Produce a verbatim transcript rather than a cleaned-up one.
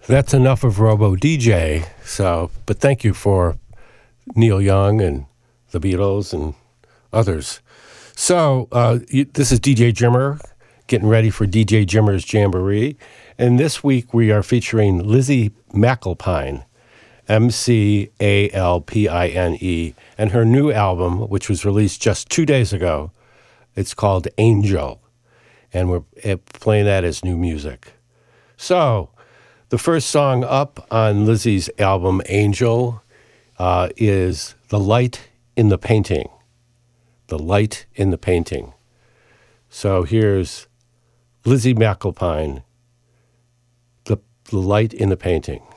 That's enough of Robo D J. So, but thank you for Neil Young and the Beatles and others. So, uh, you, this is D J Jimmer, getting ready for D J Jimmer's Jamboree. And this week we are featuring Lizzie McAlpine, M C A L P I N E, and her new album, which was released just two days ago. It's called Angel, and we're playing that as new music. So, the first song up on Lizzie's album, Angel, uh, is The Light in the Painting. The Light in the Painting. So here's Lizzie McAlpine, The, the Light in the Painting.